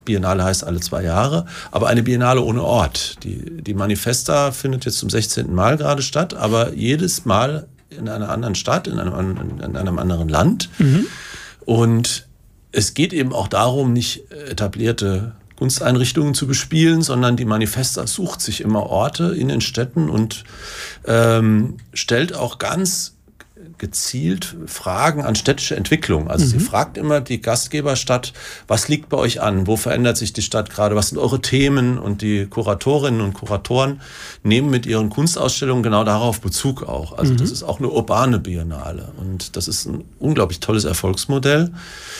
Biennale heißt alle 2 Jahre, aber eine Biennale ohne Ort. Die Manifesta findet jetzt zum 16. Mal gerade statt, aber jedes Mal in einer anderen Stadt, in einem anderen Land. Und es geht eben auch darum, nicht etablierte Kunsteinrichtungen zu bespielen, sondern die Manifesta sucht sich immer Orte in den Städten und stellt auch ganz gezielt Fragen an städtische Entwicklung. Also sie fragt immer die Gastgeberstadt, was liegt bei euch an? Wo verändert sich die Stadt gerade? Was sind eure Themen? Und die Kuratorinnen und Kuratoren nehmen mit ihren Kunstausstellungen genau darauf Bezug auch. Also das ist auch eine urbane Biennale. Und das ist ein unglaublich tolles Erfolgsmodell.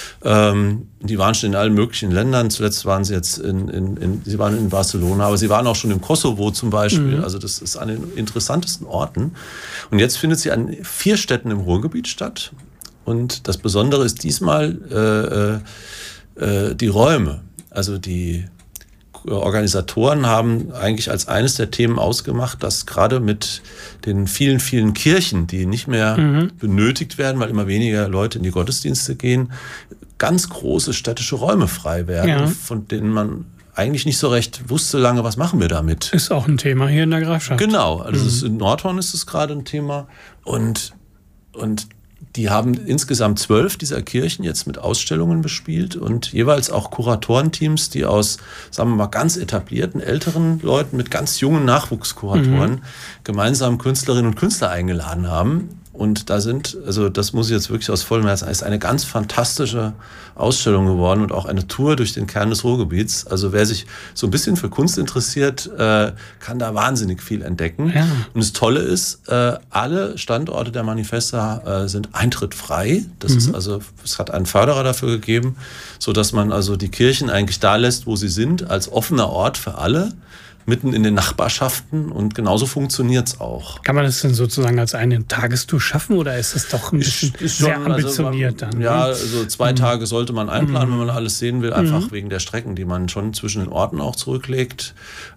Die waren schon in allen möglichen Ländern. Zuletzt waren sie jetzt sie waren in Barcelona, aber sie waren auch schon im Kosovo zum Beispiel. Also das ist an den interessantesten Orten. Und jetzt findet sie an 4 Städten im Ruhrgebiet statt. Und das Besondere ist diesmal die Räume. Also die Organisatoren haben eigentlich als eines der Themen ausgemacht, dass gerade mit den vielen, vielen Kirchen, die nicht mehr benötigt werden, weil immer weniger Leute in die Gottesdienste gehen, ganz große städtische Räume frei werden, von denen man eigentlich nicht so recht wusste lange, was machen wir damit. Ist auch ein Thema hier in der Grafschaft. Genau, also in Nordhorn ist es gerade ein Thema und die haben insgesamt 12 dieser Kirchen jetzt mit Ausstellungen bespielt und jeweils auch Kuratorenteams, die aus, sagen wir mal, ganz etablierten, älteren Leuten mit ganz jungen Nachwuchskuratoren gemeinsam Künstlerinnen und Künstler eingeladen haben. Und da also das muss ich jetzt wirklich aus vollem Herzen sagen, ist eine ganz fantastische Ausstellung geworden und auch eine Tour durch den Kern des Ruhrgebiets. Also wer sich so ein bisschen für Kunst interessiert, kann da wahnsinnig viel entdecken. Ja. Und das Tolle ist, alle Standorte der Manifesta sind eintrittfrei. Das ist also, es hat einen Förderer dafür gegeben, sodass man also die Kirchen eigentlich da lässt, wo sie sind, als offener Ort für alle. Mitten in den Nachbarschaften und genauso funktioniert es auch. Kann man das denn sozusagen als eine Tagestour schaffen oder ist das doch ein bisschen sehr ambitioniert dann? Ja, also 2 Tage sollte man einplanen, wenn man alles sehen will, einfach wegen der Strecken, die man schon zwischen den Orten auch zurücklegt.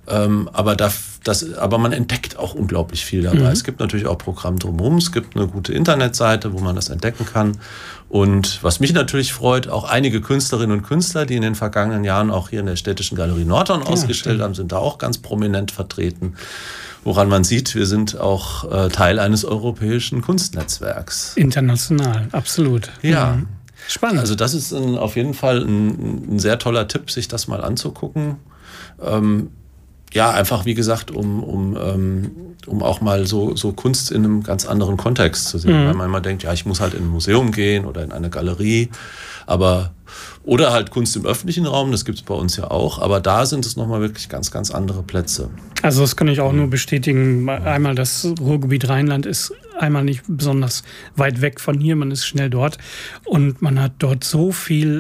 Aber man entdeckt auch unglaublich viel dabei. Es gibt natürlich auch Programm drumherum, es gibt eine gute Internetseite, wo man das entdecken kann. Und was mich natürlich freut, auch einige Künstlerinnen und Künstler, die in den vergangenen Jahren auch hier in der Städtischen Galerie Nordhorn ausgestellt haben, sind da auch ganz prominent vertreten. Woran man sieht, wir sind auch Teil eines europäischen Kunstnetzwerks. International, absolut. Ja. Spannend. Also das ist auf jeden Fall ein sehr toller Tipp, sich das mal anzugucken. Ja, einfach wie gesagt, um auch mal so Kunst in einem ganz anderen Kontext zu sehen. Weil man immer denkt, ja, ich muss halt in ein Museum gehen oder in eine Galerie, oder halt Kunst im öffentlichen Raum, das gibt es bei uns ja auch, aber da sind es nochmal wirklich ganz, ganz andere Plätze. Also das kann ich auch nur bestätigen. Einmal das Ruhrgebiet Rheinland ist einmal nicht besonders weit weg von hier, man ist schnell dort und man hat dort so viel,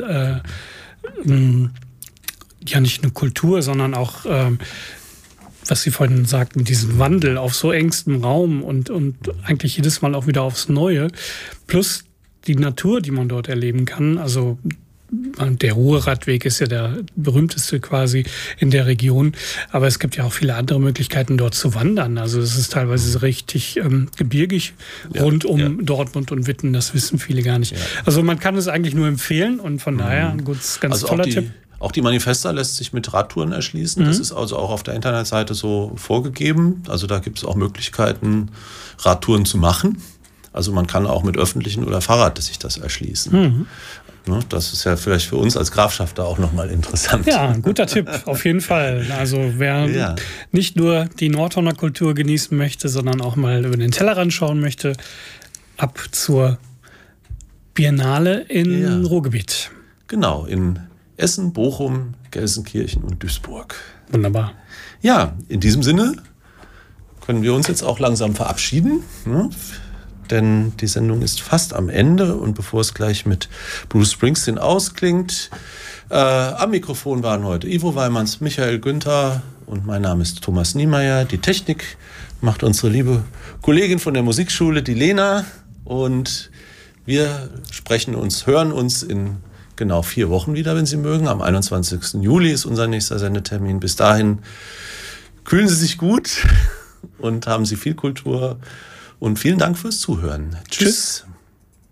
ja nicht nur Kultur, sondern auch was Sie vorhin sagten, diesen Wandel auf so engstem Raum und eigentlich jedes Mal auch wieder aufs Neue. Plus die Natur, die man dort erleben kann. Also der Ruhrradweg ist ja der berühmteste quasi in der Region. Aber es gibt ja auch viele andere Möglichkeiten, dort zu wandern. Also es ist teilweise richtig gebirgig rund um Dortmund und Witten. Das wissen viele gar nicht. Ja. Also man kann es eigentlich nur empfehlen und von daher ein ganz toller Tipp. Auch die Manifesta lässt sich mit Radtouren erschließen. Das ist also auch auf der Internetseite so vorgegeben. Also da gibt es auch Möglichkeiten, Radtouren zu machen. Also man kann auch mit öffentlichen oder Fahrrad sich das erschließen. Das ist ja vielleicht für uns als Grafschaft da auch nochmal interessant. Ja, ein guter Tipp, auf jeden Fall. Also wer nicht nur die Nordhorner Kultur genießen möchte, sondern auch mal über den Tellerrand schauen möchte, ab zur Biennale in Ruhrgebiet. Genau, in Essen, Bochum, Gelsenkirchen und Duisburg. Wunderbar. Ja, in diesem Sinne können wir uns jetzt auch langsam verabschieden, denn die Sendung ist fast am Ende und bevor es gleich mit Bruce Springsteen ausklingt, am Mikrofon waren heute Ivo Weimanns, Michael Günther und mein Name ist Thomas Niemeyer. Die Technik macht unsere liebe Kollegin von der Musikschule, die Lena, und wir hören uns in genau 4 Wochen wieder, wenn Sie mögen. Am 21. Juli ist unser nächster Sendetermin. Bis dahin kühlen Sie sich gut und haben Sie viel Kultur. Und vielen Dank fürs Zuhören. Tschüss.